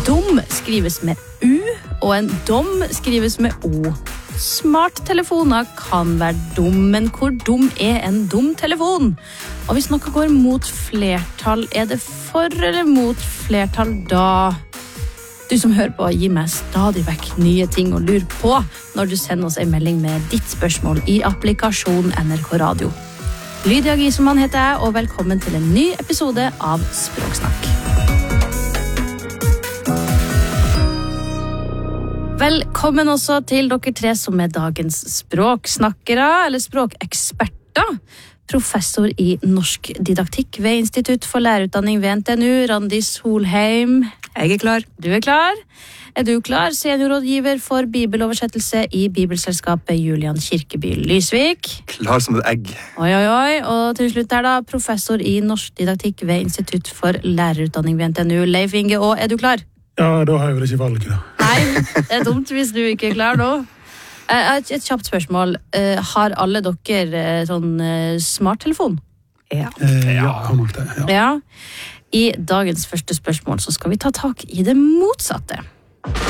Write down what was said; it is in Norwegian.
dum skrives med U, og en dom skrives med O. Smarttelefoner kan være dum, men hvor dum er en dum telefon? Og hvis noe går mot flertall, er det for eller mot flertall da? Du som hører på, gir meg stadig vekk nye ting å lure på når du sender oss en melding med ditt spørsmål i applikasjon NRK Radio. Lydia Giselmann heter jeg, og velkommen til en ny episode av Språksnakk. Velkommen også til dere tre som er dagens språksnakkere, eller språkeksperter. Professor i norsk didaktikk ved Institutt for lærerutdanning ved NTNU, Randi Solheim. Jeg er klar. Du er klar? Er du klar? Seniorrådgiver for bibeloversettelse i Bibelselskapet Julian Kirkeby Lysvik. Klar som et egg. Oi. Og til slutt der da, professor i norsk didaktikk ved Institutt for lærerutdanning ved NTNU, Leif Inge. Og er du klar? Ja, da har jeg vel ikke valget da. Nei, det er dumt hvis du ikke er klar nå. Et kjapt spørsmål. Har alle dere sånn smarttelefon? Ja. Har nok det. Ja. Ja. I dagens første spørsmål så skal vi ta tak i det motsatte.